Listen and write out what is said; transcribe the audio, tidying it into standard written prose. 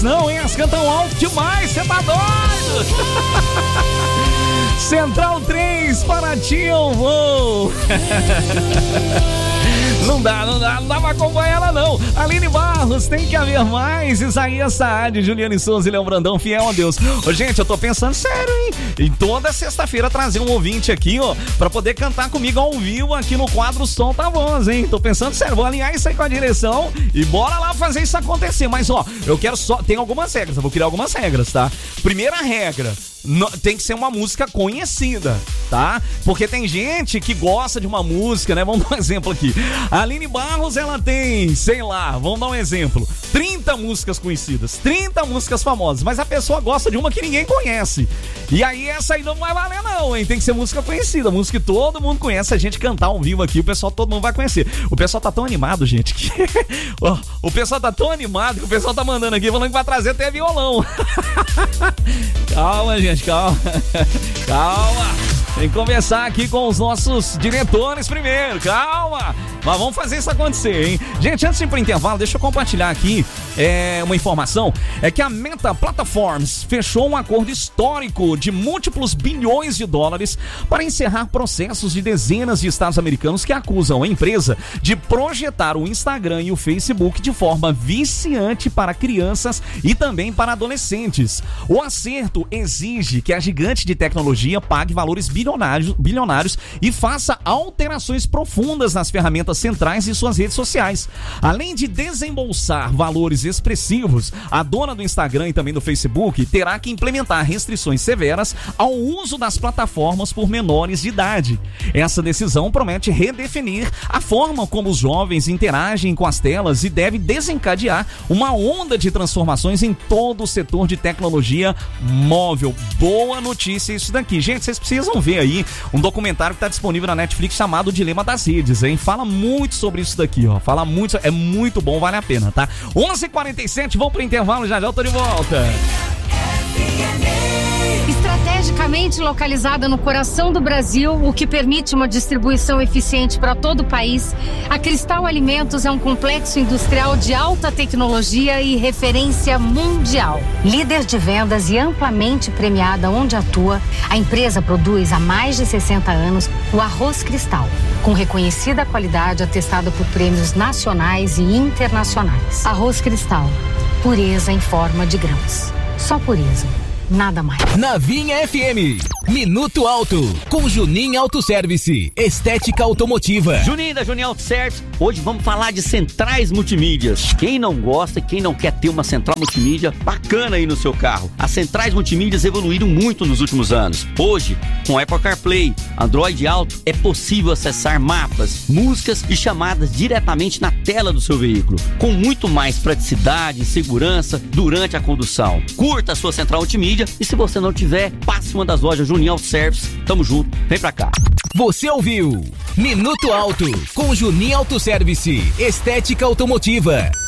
não, hein? Elas cantam alto demais, você tá doido? Central 3, para ti eu vou. Não dá pra acompanhar ela não. Aline Barros, tem que haver mais. Isaías Saad, Juliane Souza e Leão Brandão, fiel a Deus. Ô, gente, eu tô pensando sério, hein? Em toda sexta-feira trazer um ouvinte aqui, ó, pra poder cantar comigo ao vivo aqui no quadro Som Tá Voz, hein? Tô pensando sério, vou alinhar isso aí com a direção e bora lá fazer isso acontecer. Mas, ó, eu quero só... Tem algumas regras, eu vou criar algumas regras, tá? Primeira regra... tem que ser uma música conhecida, tá? Porque tem gente que gosta de uma música, né? Vamos dar um exemplo aqui. A Aline Barros, ela tem, sei lá, vamos dar um exemplo, 30 músicas conhecidas, 30 músicas famosas, mas a pessoa gosta de uma que ninguém conhece. E aí essa aí não vai valer não, hein? Tem que ser música conhecida, música que todo mundo conhece. A gente cantar ao vivo aqui, o pessoal, todo mundo vai conhecer. O pessoal tá tão animado, gente, que... o pessoal tá tão animado que o pessoal tá mandando aqui, falando que vai trazer até violão. Calma, gente. Calma. Tem que conversar aqui com os nossos diretores primeiro. Calma. Mas vamos fazer isso acontecer, hein? Gente, antes de ir pro intervalo, deixa eu compartilhar aqui uma informação. É que a Meta Platforms fechou um acordo histórico de múltiplos bilhões de dólares para encerrar processos de dezenas de estados americanos que acusam a empresa de projetar o Instagram e o Facebook de forma viciante para crianças e também para adolescentes. O acerto exige que a gigante de tecnologia pague valores bilionários e faça alterações profundas nas ferramentas centrais de suas redes sociais. Além de desembolsar valores expressivos, a dona do Instagram e também do Facebook terá que implementar restrições severas ao uso das plataformas por menores de idade. Essa decisão promete redefinir a forma como os jovens interagem com as telas e deve desencadear uma onda de transformações em todo o setor de tecnologia móvel. Boa notícia isso daqui. Gente, vocês precisam ver aí um documentário que está disponível na Netflix chamado O Dilema das Redes, hein? Fala muito sobre isso daqui, ó. Fala muito, é muito bom, vale a pena, tá? 11h47, vamos pro intervalo, já eu tô de volta. Estrategicamente localizada no coração do Brasil, o que permite uma distribuição eficiente para todo o país, a Cristal Alimentos é um complexo industrial de alta tecnologia e referência mundial. Líder de vendas e amplamente premiada onde atua, a empresa produz há mais de 60 anos o arroz Cristal, com reconhecida qualidade atestada por prêmios nacionais e internacionais. Arroz Cristal, pureza em forma de grãos. Só pureza. Nada mais. Navinha FM, Minuto Auto, com Juninho Autoservice, estética automotiva. Juninho da Juninho Autoservice, hoje vamos falar de centrais multimídias. Quem não gosta, quem não quer ter uma central multimídia bacana aí no seu carro? As centrais multimídias evoluíram muito nos últimos anos. Hoje, com Apple CarPlay, Android Auto, é possível acessar mapas, músicas e chamadas diretamente na tela do seu veículo, com muito mais praticidade e segurança durante a condução. Curta a sua central multimídia e se você não tiver, passe uma das lojas Juninho Autoservice. Tamo junto, vem pra cá. Você ouviu Minuto Auto com Juninho Autoservice, estética automotiva.